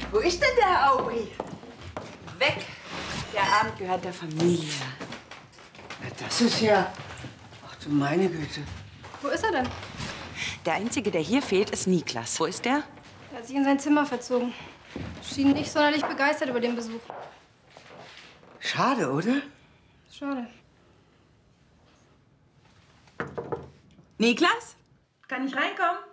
Wo ist denn der Aubry? Weg. Der Abend gehört der Familie. Na, das ist ja... Ach du meine Güte. Wo ist er denn? Der Einzige, der hier fehlt, ist Niklas. Wo ist der? Er hat sich in sein Zimmer verzogen. Schien nicht sonderlich begeistert über den Besuch. Schade, oder? Schade. Niklas? Kann ich reinkommen?